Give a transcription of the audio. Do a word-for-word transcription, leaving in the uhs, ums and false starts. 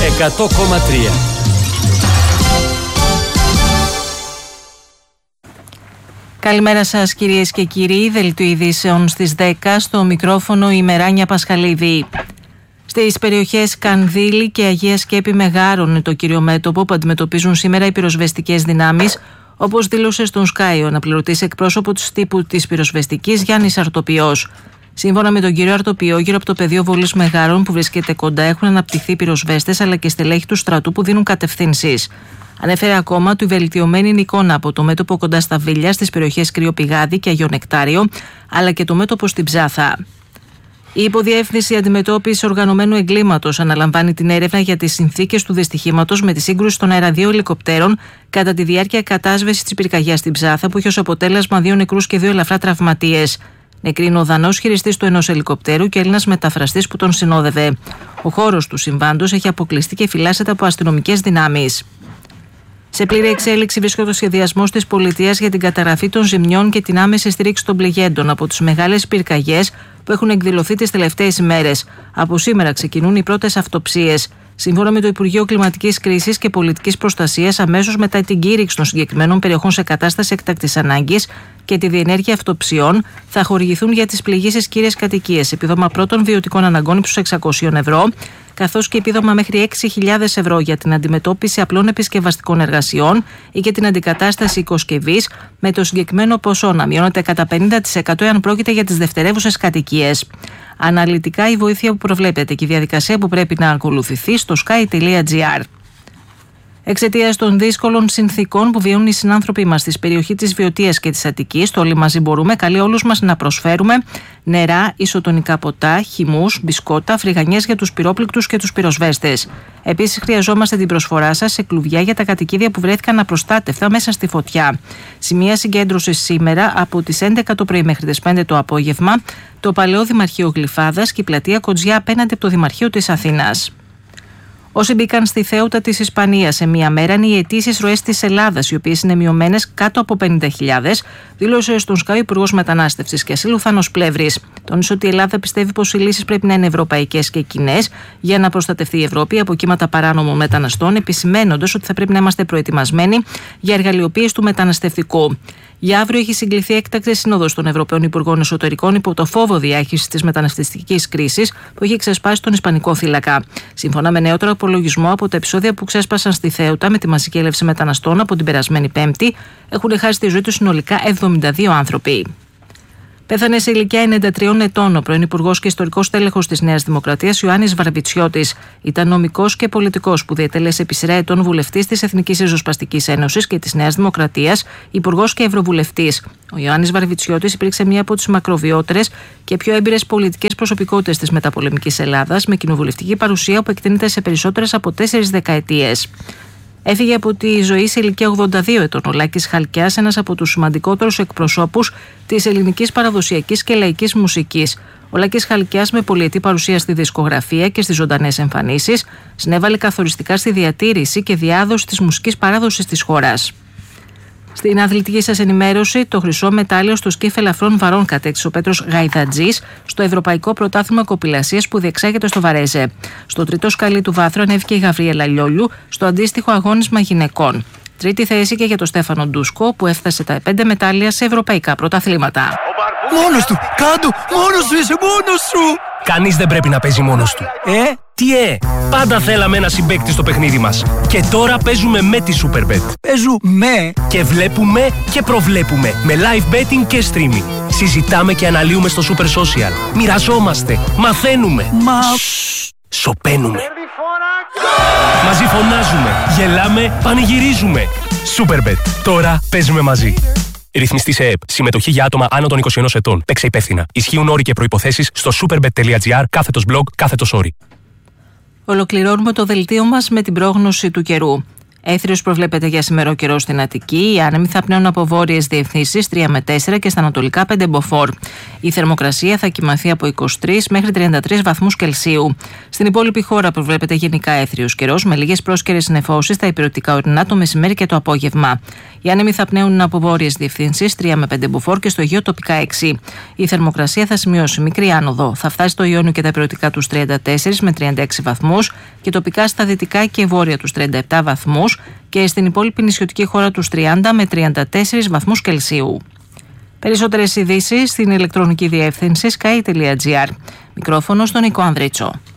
εκατό κόμμα τρία. Καλημέρα σας κυρίες και κύριοι, δελτίο ειδήσεων στις δέκα, στο μικρόφωνο η Μεράνια Πασχαλίδη. Στις περιοχές Κανδύλη και Αγία Σκέπη Μεγάρων είναι το κύριο μέτωπο που αντιμετωπίζουν σήμερα οι πυροσβεστικές δυνάμεις, όπως δήλωσε στον Sky ο αναπληρωτής εκπρόσωπος τύπου της πυροσβεστικής Γιάννης Αρτοπιός. Σύμφωνα με τον κύριο Αρτοπιό, γύρω από το πεδίο βολής Μεγάρων που βρίσκεται κοντά έχουν αναπτυχθεί πυροσβέστες αλλά και στελέχη του στρατού που δίνουν κατευθύνσεις. Ανέφερε ακόμα ότι η βελτιωμένη είναι εικόνα από το μέτωπο κοντά στα Βίλια, στις περιοχές Κρυοπηγάδη και Αγιο Νεκτάριο, αλλά και το μέτωπο στην Ψάθα. Η Υποδιεύθυνση Αντιμετώπισης Οργανωμένου Εγκλήματος αναλαμβάνει την έρευνα για τις συνθήκες του δυστυχήματος με τη σύγκρουση των αεραδίων ελικοπτέρων κατά τη διάρκεια κατάσβεσης της πυρκαγιάς στην Ψάθα, που είχε ως αποτέλεσμα δύο νεκρούς και δύο ελαφρά τραυματίες. Νεκρή είναι ο Δανός χειριστής του ενός ελικοπτέρου και Έλληνας μεταφραστής που τον συνόδευε. Ο χώρος του συμβάντος έχει αποκλειστεί και φυλάσσεται από αστυνομικές δυνάμεις. Σε πλήρη εξέλιξη βρίσκεται ο σχεδιασμός της πολιτείας για την καταγραφή των ζημιών και την άμεση στήριξη των πληγέντων από τις μεγάλες πυρκαγιές που έχουν εκδηλωθεί τις τελευταίες ημέρες. Από σήμερα ξεκινούν οι πρώτες αυτοψίες. Σύμφωνα με το Υπουργείο Κλιματικής Κρίσης και Πολιτικής Προστασίας, αμέσως μετά την κήρυξη των συγκεκριμένων περιοχών σε κατάσταση έκτακτης ανάγκης και τη διενέργεια αυτοψιών, θα χορηγηθούν για τις πληγήσεις κύριες κατοικίες επίδομα πρώτων βιωτικών αναγκών ύψους εξακόσια ευρώ, καθώς και επίδομα μέχρι έξι χιλιάδες ευρώ για την αντιμετώπιση απλών επισκευαστικών εργασιών ή και την αντικατάσταση οικοσκευής, με το συγκεκριμένο ποσό να μειώνεται κατά πενήντα τοις εκατό εάν πρόκειται για τις δευτερεύουσες κατοικίες. Αναλυτικά η βοήθεια που προβλέπεται και η διαδικασία που πρέπει να ακολουθηθεί στο sky τελεία gr. Εξαιτίας των δύσκολων συνθήκων που βιώνουν οι συνάνθρωποι μας στη περιοχή της Βιωτίας και της Αττικής, το Όλοι Μαζί Μπορούμε καλεί όλους μας να προσφέρουμε νερά, ισοτονικά ποτά, χυμούς, μπισκότα, φρυγανιές για τους πυρόπληκτους και τους πυροσβέστες. Επίσης, χρειαζόμαστε την προσφορά σας σε κλουβιά για τα κατοικίδια που βρέθηκαν απροστάτευτα μέσα στη φωτιά. Σημεία συγκέντρωσης σήμερα από τις έντεκα το πρωί μέχρι τις πέντε το απόγευμα, το Παλαιό Δημαρχείο Γλυφάδας και η πλατεία Κοντζιά απέναντι από το Δημαρχείο της Αθήνας. Όσοι μπήκαν στη Θέουτα της Ισπανίας σε μία μέρα είναι οι αιτήσεις ροές της Ελλάδας, οι οποίες είναι μειωμένες κάτω από πενήντα χιλιάδες, δήλωσε στον Sky ο Υπουργός Μετανάστευσης και Ασύλου Θάνος Πλεύρης. Τόνισε ότι η Ελλάδα πιστεύει πως οι λύσεις πρέπει να είναι ευρωπαϊκές και κοινές για να προστατευτεί η Ευρώπη από κύματα παράνομων μεταναστών, επισημαίνοντας ότι θα πρέπει να είμαστε προετοιμασμένοι για εργαλειοποίηση του μεταναστευτικού. Για αύριο έχει συγκληθεί έκτακτη σύνοδος των Ευρωπαίων Υπουργών Εσωτερικών υπό το φόβο διάχυσης της μεταναστευτικής κρίσης που έχει ξεσπάσει στον Ισπανικό θύλακα. Σύμφωνα με νεότερο απολογισμό, από τα επεισόδια που ξέσπασαν στη Θέουτα με τη μαζική έλευση μεταναστών από την περασμένη Πέμπτη, έχουν χάσει τη ζωή τους συνολικά εβδομήντα δύο άνθρωποι. Πέθανε σε ηλικία ενενήντα τριών ετών ο πρώην Υπουργός και ιστορικός τέλεχος της Νέας Δημοκρατίας Ιωάννης Βαρβιτσιώτης. Ήταν νομικός και πολιτικός που διετέλεσε επί σειρά ετών βουλευτής της Εθνικής Ριζοσπαστικής Ένωσης και της Νέας Δημοκρατίας, υπουργός και ευρωβουλευτής. Ο Ιωάννης Βαρβιτσιώτης υπήρξε μία από τις μακροβιότερες και πιο έμπειρες πολιτικές προσωπικότητες της μεταπολεμικής Ελλάδας, με κοινοβουλευτική παρουσία που εκτείνεται σε περισσότερες από τέσσερις δεκαετίες. Έφυγε από τη ζωή σε ηλικία ογδόντα δύο ετών ο Λάκης Χαλκιάς, ένας από τους σημαντικότερους εκπροσώπους της ελληνικής παραδοσιακής και λαϊκής μουσικής. Ο Λάκης Χαλκιάς, με πολυετή παρουσία στη δισκογραφία και στις ζωντανές εμφανίσεις, συνέβαλε καθοριστικά στη διατήρηση και διάδοση της μουσικής παράδοσης της χώρας. Στην αθλητική σας ενημέρωση, το χρυσό μετάλλιο στο σκύφ ελαφρών βαρών κατέκτησε ο Πέτρος Γαϊδατζής στο Ευρωπαϊκό Πρωτάθλημα Κοπηλασίας που διεξάγεται στο Βαρέζε. Στο τρίτο σκαλί του βάθρου ανέβηκε η Γαβριέλα Λιόλιου στο αντίστοιχο αγώνισμα γυναικών. Τρίτη θέση και για τον Στέφανο Ντούσκο που έφτασε τα πέντε μετάλλια σε ευρωπαϊκά πρωταθλήματα. Μόνος του! Κάντου! Μόνος σου είσαι! Μόνος σου! Κανείς δεν πρέπει να παίζει μόνος του. Ε? Τι ε! Πάντα θέλαμε ένα συμπαίκτη στο παιχνίδι μας. Και τώρα παίζουμε με τη Superbet. Παίζουμε! Και βλέπουμε και προβλέπουμε με live betting και streaming. Συζητάμε και αναλύουμε στο Super Social. Μοιραζόμαστε, μαθαίνουμε. Μα... Σοπαίνουμε. Μαζί φωνάζουμε, γελάμε, πανηγυρίζουμε. Superbet. Τώρα παίζουμε μαζί. Ρυθμιστή σε ΕΕΠ. Συμμετοχή για άτομα άνω των είκοσι ενός ετών. Παίξε υπεύθυνα. Ισχύουν όροι και προϋποθέσεις στο superbet τελεία gr κάθετος blog κάθετος όροι. Ολοκληρώνουμε το δελτίο μας με την πρόγνωση του καιρού. Έθριος προβλέπεται για σημερό καιρό στην Αττική. Οι άνεμοι θα πνέουν από βόρειες διευθύνσεις τρία με τέσσερα και στα ανατολικά πέντε μποφόρ. Η θερμοκρασία θα κυμανθεί από είκοσι τρεις μέχρι τριάντα τρεις βαθμούς Κελσίου. Στην υπόλοιπη χώρα προβλέπεται γενικά έθριος καιρός με λίγες πρόσκαιρες νεφώσεις στα ηπειρωτικά ορεινά το μεσημέρι και το απόγευμα. Οι άνεμοι θα πνέουν από βόρειες διευθύνσεις τρία με πέντε μποφόρ και στο Αιγαίο τοπικά έξι. Η θερμοκρασία θα σημειώσει μικρή άνοδο. Θα φτάσει στο Ιόνιο και τα ηπειρωτικά τους τριάντα τέσσερα με τριάντα έξι βαθμούς και τοπικά στα δυτικά και βόρεια τους τριάντα επτά βαθμούς και στην υπόλοιπη νησιωτική χώρα τους τριάντα με τριάντα τέσσερις βαθμούς Κελσίου. Περισσότερες ειδήσεις στην ηλεκτρονική διεύθυνση sky τελεία gr. Μικρόφωνο στον Νίκο Ανδρίτσο.